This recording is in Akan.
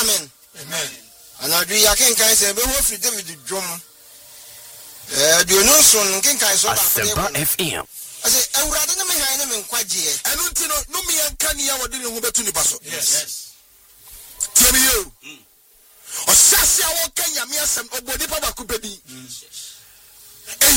amen. And I do ya can say be wo free David drum. Do no son can so Asempa FM. I say awurade na me han na me nkwaje. Enu nti no me yanka ne ya wode ne ho betu ni baso. Yes. Tiemi yo. O sase a wo kan ya me asem obodi pa ba ko pedi.